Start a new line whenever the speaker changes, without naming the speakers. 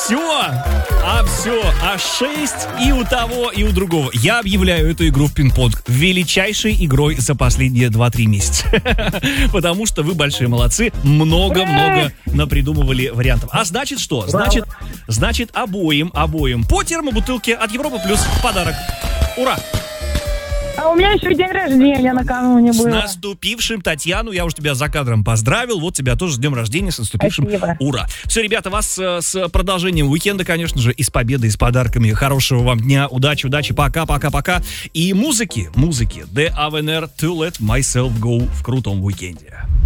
А 6 и у того, и у другого. Я объявляю эту игру в пинг-понг величайшей игрой за последние 2-3 месяца. Потому что вы большие молодцы. Много-много напридумывали вариантов. А значит что? Значит обоим по термобутылке от Европа Плюс в подарок. Ура!
А у меня еще день рождения накануне было.
С наступившим, Татьяну, я уже тебя за кадром поздравил. Вот тебя тоже с днем рождения, с наступившим.
Спасибо.
Ура! Все, ребята, вас с продолжением уикенда, конечно же, и с победой, и с подарками. Хорошего вам дня, удачи, пока. И музыки. The Avenir To Let Myself Go в крутом уикенде.